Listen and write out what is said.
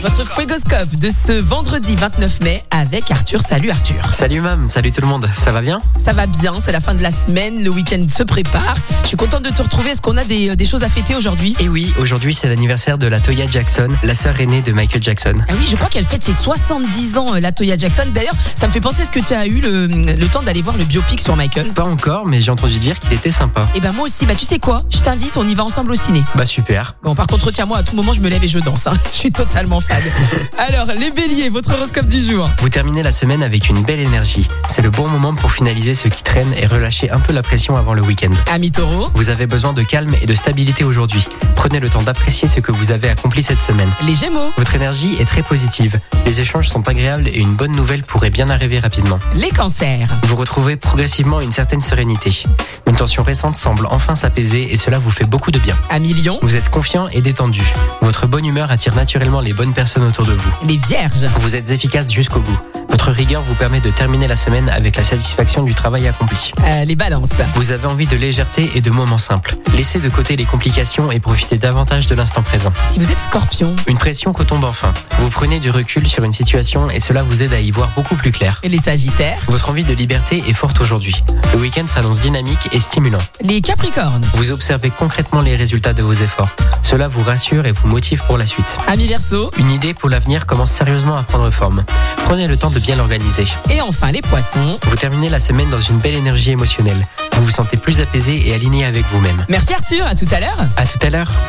Votre fuégoscope de ce vendredi 29 mai avec Arthur. Salut Arthur. Salut Mam, salut tout le monde, ça va bien? Ça va bien, c'est la fin de la semaine, le week-end se prépare. Je suis contente de te retrouver. Est-ce qu'on a des choses à fêter aujourd'hui? Et oui, aujourd'hui c'est l'anniversaire de la Toya Jackson, la sœur aînée de Michael Jackson. Ah oui, je crois qu'elle fête ses 70 ans, la Toya Jackson. D'ailleurs, ça me fait penser, est-ce que tu as eu le temps d'aller voir le biopic sur Michael? Pas encore, mais j'ai entendu dire qu'il était sympa. Et ben moi aussi, tu sais quoi? Je t'invite, on y va ensemble au ciné. Bah super. Bon, par contre, tiens-moi, à tout moment, je me lève et je danse. Je suis totalement fan. Alors, les béliers, votre horoscope du jour. Vous terminez la semaine avec une belle énergie. C'est le bon moment pour finaliser ce qui traîne et relâcher un peu la pression avant le week-end. Amis taureaux. Vous avez besoin de calme et de stabilité aujourd'hui. Prenez le temps d'apprécier ce que vous avez accompli cette semaine. Les gémeaux. Votre énergie est très positive. Les échanges sont agréables et une bonne nouvelle pourrait bien arriver rapidement. Les cancers. Vous retrouvez progressivement une certaine sérénité. Une tension récente semble enfin s'apaiser et cela vous fait beaucoup de bien. Amis lions. Vous êtes confiant et détendu. Votre bonne humeur attire naturellement les bonnes personnes autour de vous. Les vierges. Vous êtes efficace jusqu'au bout. Votre rigueur vous permet de terminer la semaine avec la satisfaction du travail accompli. Les balances. Vous avez envie de légèreté et de moments simples. Laissez de côté les complications et profitez davantage de l'instant présent. Si vous êtes scorpion. Une pression retombe enfin. Vous prenez du recul sur une situation et cela vous aide à y voir beaucoup plus clair. Et les sagittaires. Votre envie de liberté est forte aujourd'hui. Le week-end s'annonce dynamique et stimulant. Les capricornes. Vous observez concrètement les résultats de vos efforts. Cela vous rassure et vous motive pour la suite. Amis verseaux. Une idée pour l'avenir commence sérieusement à prendre forme. Prenez le temps de bien l'organiser. Et enfin les poissons. Vous terminez la semaine dans une belle énergie émotionnelle. Vous vous sentez plus apaisé et aligné avec vous-même. Merci Arthur, à tout à l'heure. À tout à l'heure.